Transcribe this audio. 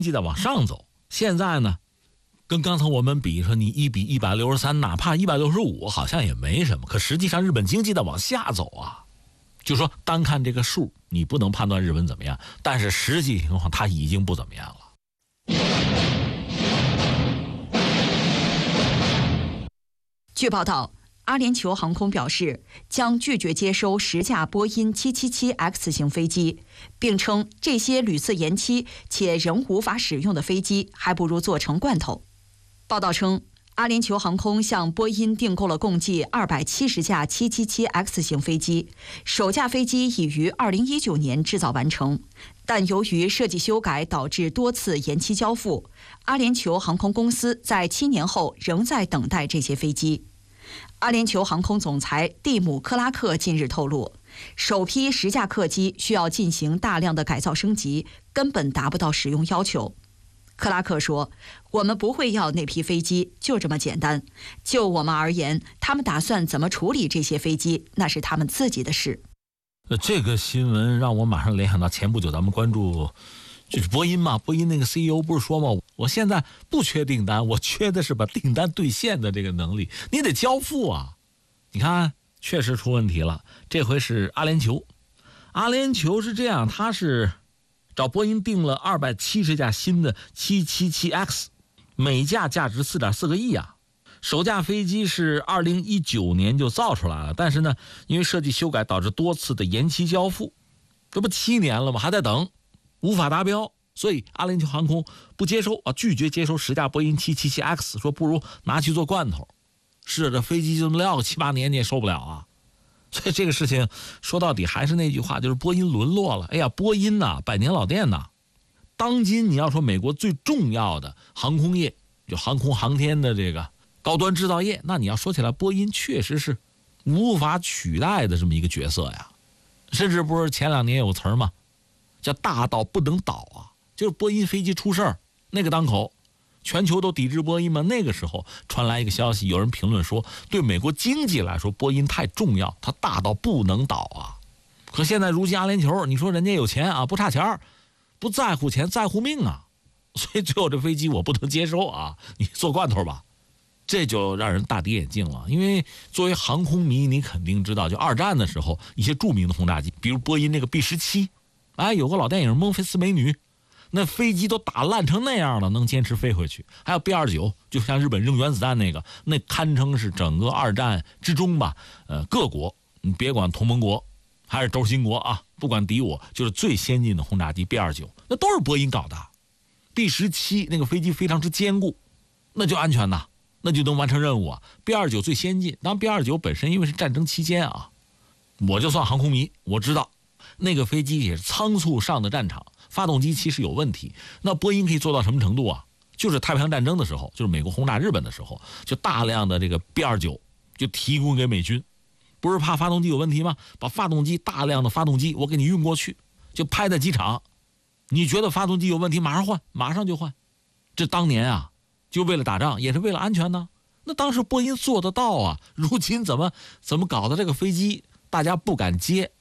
济在往上走。现在呢，跟刚才我们比说，你一比163，哪怕165，好像也没什么。可实际上，日本经济在往下走啊。就说单看这个数，你不能判断日本怎么样，但是实际情况它已经不怎么样了。 据报道，阿联酋航空表示将拒绝接收10架波音777X 型飞机，并称这些屡次延期且仍无法使用的飞机，还不如做成罐头。报道称，阿联酋航空向波音订购了共计270架777X 型飞机，首架飞机已于2019年制造完成，但由于设计修改导致多次延期交付，阿联酋航空公司在7年后仍在等待这些飞机。阿联酋航空总裁蒂姆·克拉克近日透露，首批10架客机需要进行大量的改造升级，根本达不到使用要求。克拉克说，我们不会要那批飞机，就这么简单。就我们而言，他们打算怎么处理这些飞机，那是他们自己的事。 这个新闻让我马上联想到前不久咱们关注就是波音嘛，波音那个 CEO 不是说嘛，我现在不缺订单，我缺的是把订单兑现的这个能力，你得交付啊。你看确实出问题了，这回是阿联酋。阿联酋是这样，他是找波音订了270架新的777X， 每架价值4.4个亿啊。首架飞机是2019年就造出来了，但是呢，因为设计修改导致多次的延期交付，这不7年了吗？还在等，无法达标，所以阿联酋航空不接收啊，拒绝接收10架波音777X， 说不如拿去做罐头。是这飞机就这么撂个7、8年你也受不了啊。所以这个事情说到底还是那句话，就是波音沦落了。哎呀，波音呐，百年老店呐。当今你要说美国最重要的航空业，就航空航天的这个高端制造业，那你要说起来，波音确实是无法取代的这么一个角色呀。甚至不是前2年有词儿吗？叫大到不能倒啊！就是波音飞机出事儿那个当口，全球都抵制波音嘛。那个时候传来一个消息，有人评论说，对美国经济来说，波音太重要，它大到不能倒啊。可现在如今阿联酋，你说人家有钱啊，不差钱，不在乎钱，在乎命啊。所以最后这飞机我不能接收啊，你做罐头吧。这就让人大跌眼镜了，因为作为航空迷，你肯定知道，就2战的时候一些著名的轰炸机，比如波音那个 B-17，哎，有个老电影《孟菲斯美女》，那飞机都打烂成那样了，能坚持飞回去。还有 B-29，就像日本扔原子弹那个，那堪称是整个2战之中吧，各国你别管同盟国还是轴心国啊，不管敌我，就是最先进的轰炸机 B-29，那都是波音搞的。B-17那个飞机非常之坚固，那就安全呐。那就能完成任务啊。B-29最先进，当然 B-29本身因为是战争期间啊，我就算航空迷，我知道那个飞机也是仓促上的战场，发动机其实有问题。那波音可以做到什么程度啊？就是太平洋战争的时候，就是美国轰炸日本的时候，就大量的这个 B-29就提供给美军，不是怕发动机有问题吗？把大量的发动机我给你运过去，就拍在机场，你觉得发动机有问题马上换，马上就换。这当年啊，就为了打仗，也是为了安全呢。那当时波音做得到啊，如今怎么搞的这个飞机大家不敢接，